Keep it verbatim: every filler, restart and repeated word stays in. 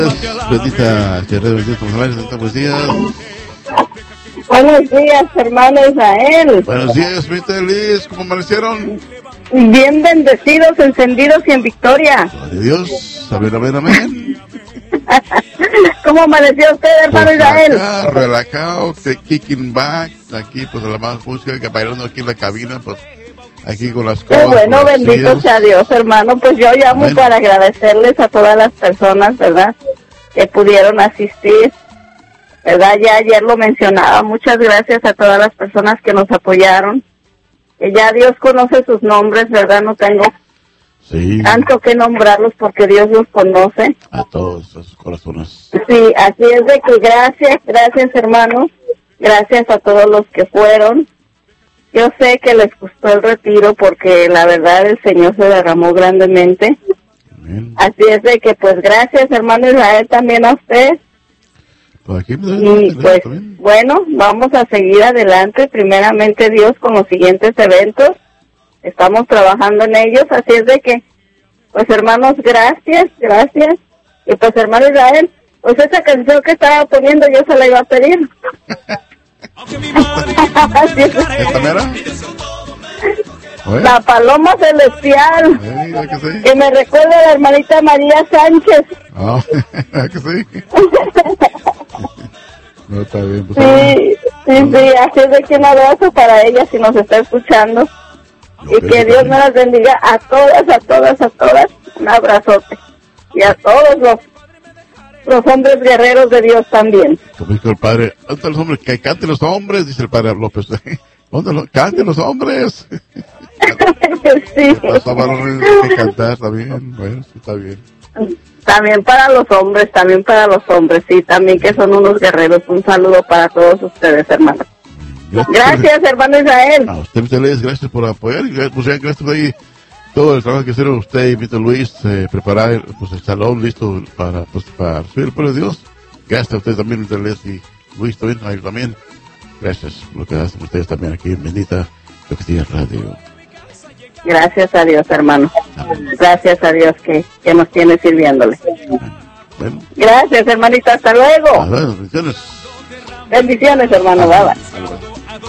Bendita, querida, bendita, buenos días. Buenos días, hermano Israel. Buenos días, bendita Liz, ¿cómo amanecieron? Bien bendecidos, encendidos y en victoria. Gloria a Dios, amén, amén, amén. ¿Cómo amaneció usted, hermano Pues Israel? acá, relajado, kicking back, aquí pues la más música, que bailando aquí en la cabina, pues aquí con las cosas. Qué bueno, bendito sea Dios, hermano. Pues yo llamo Amén. para agradecerles a todas las personas, ¿verdad?, que pudieron asistir, ¿verdad? Ya ayer lo mencionaba. Muchas gracias a todas las personas que nos apoyaron. Que ya Dios conoce sus nombres, ¿verdad? No tengo Sí, tanto que nombrarlos porque Dios los conoce. a todos sus corazones. Sí, así es de que gracias, gracias, hermanos. Gracias a todos los que fueron. Yo sé que les gustó el retiro porque la verdad el Señor se derramó grandemente. Amén. Así es de que pues gracias, hermano Israel, también a usted. Pues aquí, Y pues bueno, vamos a seguir adelante, primeramente Dios, con los siguientes eventos. Estamos trabajando en ellos, así es de que, pues hermanos, gracias, gracias. Y pues hermano Israel, pues esa canción que estaba poniendo yo se la iba a pedir. Así es. ¿Esta mera? Bueno, La paloma celestial, eh, ¿a que sí? que me recuerda a la hermanita María Sánchez. Ah, ¿a que sí? No, está bien. Pues, Sí, sí, sí, así es de que un abrazo para ella si nos está escuchando. yo Y creo que Dios también. me las bendiga a todas, a todas, a todas. Un abrazote. Y a todos los, los hombres guerreros de Dios también. Como dijo el padre, ¿dónde están los hombres? Que canten los hombres, dice el padre López. ¿Dónde los canten los hombres? Sí, Los varones hay que cantar también. Bueno, sí, está bien. también para los hombres, también para los hombres, sí, también que son unos guerreros. Un saludo para todos ustedes, hermanos. Gracias, hermano Israel. A usted, mister Luis, gracias por apoyar. Y pues, ya, gracias por ahí todo el trabajo que hicieron usted y mister Luis, eh, preparar pues, el salón listo para, pues, para recibir el pueblo de Dios. Gracias a usted también, mister Luis y Luis también, a él también. Gracias por lo que hacen ustedes también aquí en Bendita Castilla Radio. Gracias a Dios, hermano. Gracias a Dios que, que nos tiene sirviéndole. Bueno, Gracias, hermanita. Hasta luego. nada, bendiciones. Bendiciones, hermano. Bye, bye. Bye, bye.